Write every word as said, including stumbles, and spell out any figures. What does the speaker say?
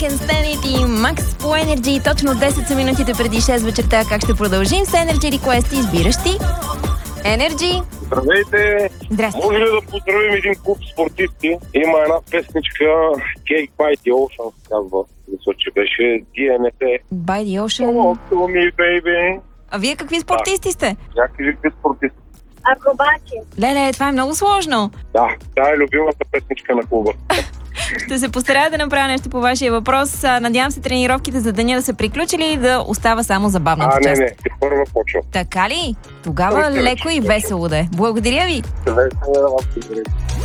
Can Stand It и Макс по Energy. Точно десет са минутите преди шест вечерта. Как ще продължим с Energy Request? Избираш ти. Energy. Здравейте! Здрасти. Може ли да поздравим един клуб спортисти? Има една песничка Cake by the Ocean, се казва. Мисля, че беше Ди Ен Еф. By the Ocean. Hello to me, baby. А вие какви спортисти сте? Някакви какви спортисти. Акробати. Леле, това е много сложно. Да, тя е любимата песничка на клуба. Ще се постарая да направя нещо по вашия въпрос. А, Надявам се тренировките за деня да са приключили и да остава само забавната А, не, част. не, ти първа почва. Така ли? Тогава Окей, леко и вече. весело да е. Благодаря ви. Здравейте, да вас поздравим.